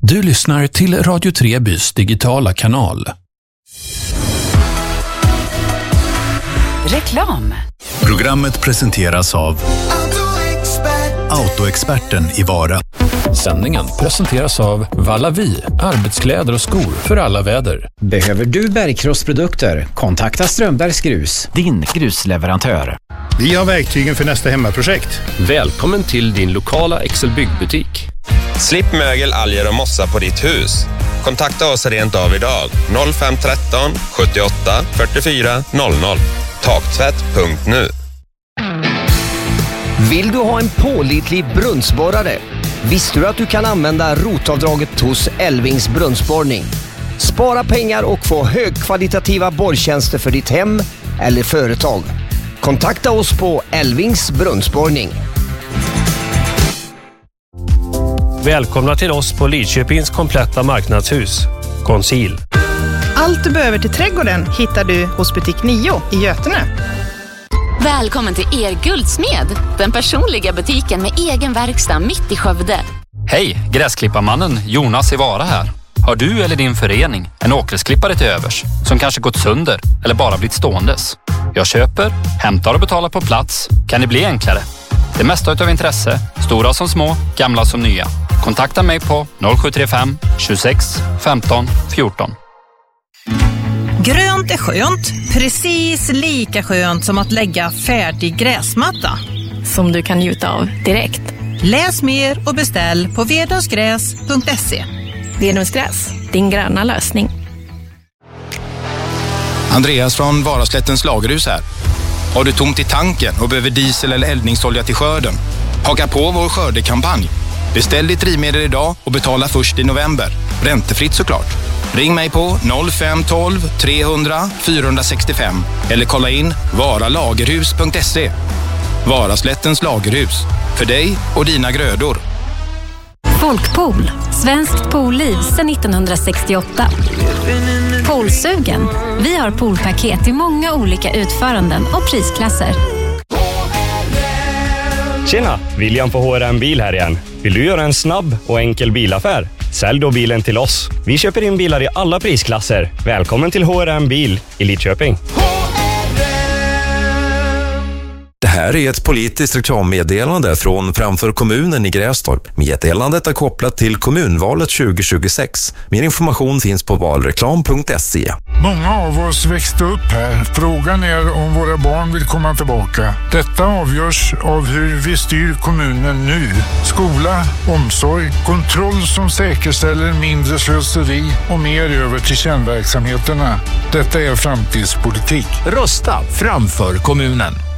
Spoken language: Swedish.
Du lyssnar till Radio Trebys digitala kanal. Reklam. Programmet presenteras av Autoexperten i Vara. Sändningen presenteras av Vallavi, arbetskläder och skor för alla väder. Behöver du bergkrossprodukter? Kontakta Strömbergs Grus, din grusleverantör. Vi har verktygen för nästa hemmaprojekt. Välkommen till din lokala Excel-byggbutik. Slipp mögel, alger och mossa på ditt hus. Kontakta oss rent av idag. 0513 78 44 00. Taktvätt.nu. Vill du ha en pålitlig brunnsborrare? Visste du att du kan använda rotavdraget hos Elvings brunnsborrning? Spara pengar och få högkvalitativa borrtjänster för ditt hem eller företag. Kontakta oss på Elvings brunnsborrning. Välkomna till oss på Lidköpings kompletta marknadshus. Conceal. Allt du behöver till trädgården hittar du hos butik 9 i Götene. Välkommen till Guldsmed, den personliga butiken med egen verkstad mitt i Skövde. Hej, gräsklipparmannen Jonas i Vara här. Har du eller din förening en åkersklippare till övers som kanske gått sönder eller bara blivit ståendes? Jag köper, hämtar och betalar på plats. Kan det bli enklare? Det mesta utav intresse, stora som små, gamla som nya. Kontakta mig på 0735 26 15 14. Grönt är skönt, precis lika skönt som att lägga färdig gräsmatta. Som du kan njuta av direkt. Läs mer och beställ på vedungsgräs.se. Vedungsgräs, din gröna lösning. Andreas från Varaslättens lagerhus här. Har du tomt i tanken och behöver diesel eller eldningsolja till skörden? Haka på vår skördekampanj. Beställ ditt drivmedel idag och betala först i november. Räntefritt såklart. Ring mig på 0512 300 465 eller kolla in varalagerhus.se. Varaslättens lagerhus. För dig och dina grödor. Folkpool. Svenskt poolliv sedan 1968. Poolsugen. Vi har poolpaket i många olika utföranden och prisklasser. Tjena, William på HRM Bil här igen. Vill du göra en snabb och enkel bilaffär? Sälj då bilen till oss. Vi köper in bilar i alla prisklasser. Välkommen till HRM Bil i Lidköping. Det här är ett politiskt reklammeddelande från Framför kommunen i Grästorp. Meddelandet är kopplat till kommunvalet 2026. Mer information finns på valreklam.se. Många av oss växte upp här. Frågan är om våra barn vill komma tillbaka. Detta avgörs av hur vi styr kommunen nu. Skola, omsorg, kontroll som säkerställer mindre slöseri och mer över till kärnverksamheterna. Detta är framtidspolitik. Rösta Framför kommunen.